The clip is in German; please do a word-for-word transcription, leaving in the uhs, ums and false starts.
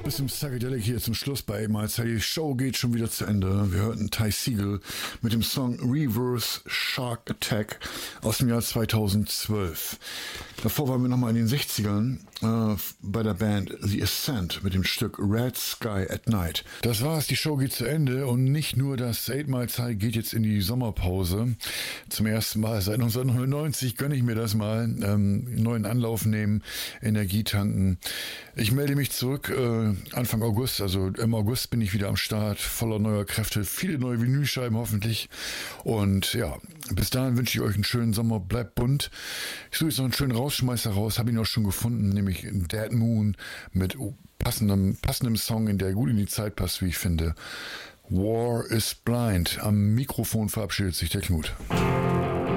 Bisschen Psychedelic hier zum Schluss bei Miles. Die Show geht schon wieder zu Ende. Wir hörten Ty Segall mit dem Song Reverse Shark Attack aus dem Jahr zweitausendzwölf. Davor waren wir nochmal in den sechzigern äh, bei der Band The Ascent mit dem Stück Red Sky at Night. Das war's, die Show geht zu Ende und nicht nur das Eight Miles High geht jetzt in die Sommerpause. Zum ersten Mal seit neunzehnhundertneunundneunzig gönne ich mir das mal. Ähm, neuen Anlauf nehmen, Energie tanken. Ich melde mich zurück äh, Anfang August, also im August bin ich wieder am Start, voller neuer Kräfte, viele neue Vinylscheiben hoffentlich. Und ja, bis dahin wünsche ich euch einen schönen Sommer, bleibt bunt. Ich suche jetzt noch einen schönen Rausschmeißer raus, habe ihn auch schon gefunden, nämlich Dead Moon mit passendem, passendem Song, der gut in die Zeit passt, wie ich finde. War is Blind. Am Mikrofon verabschiedet sich der Knut.